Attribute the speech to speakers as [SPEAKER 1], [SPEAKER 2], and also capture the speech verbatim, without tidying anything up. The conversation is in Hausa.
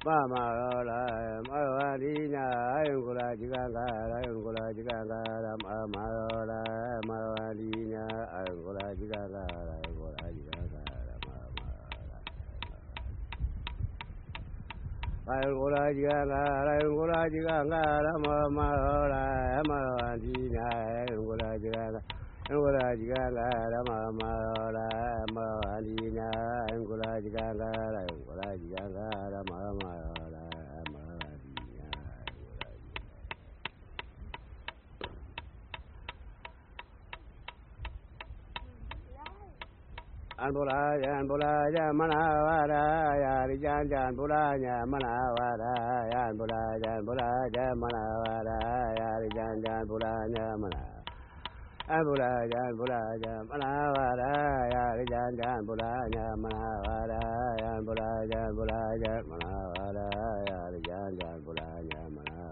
[SPEAKER 1] Mama Rola, Maradina, Angula Gigangara, Angula Gigangara, Mama Rola, Maradina, Angula Gigangara, Angula Gigangara, Angula Gigangara, Angula Gigangara, Mama Rola, Maradina, Angula Gigangara. Angula Gigangara, Mama Rola, Maradina, Angula Gigangara, Angula Gigangara, Mama Rola, Maradina, Angula Angula Manawara, Yari Jan Jan Bulanya, Manawara, Angula Angula Manawara, Yari Jan Jan Bulanya, Manawara. Ambulaja, ambulaja, manawara, ya jan jan ambulaja, manawara, ambulaja, ambulaja, manawara, ya jan jan ambulaja, manawara.